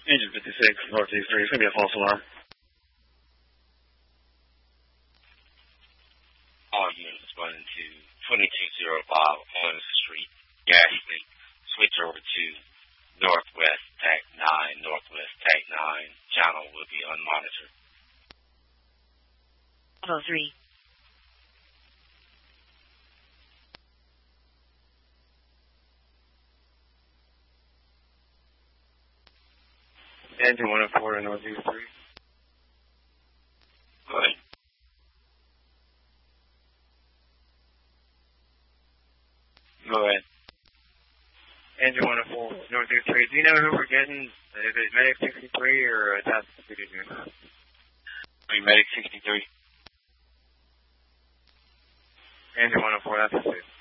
Engine 56, Northeast 3. It's going to be a false alarm. All units running to 2205 Orange Street, gas leak. Switch over to Northwest TAC 9, Northwest TAC 9. Channel will be unmonitored. 03. Engine 104 to Northeast 3. Go ahead. Go ahead. Engine 104 Northeast 3. Do you know who we're getting? Is it Medic 63 or Task Computer Unit? Medic 63. Engine 104, that's a 6.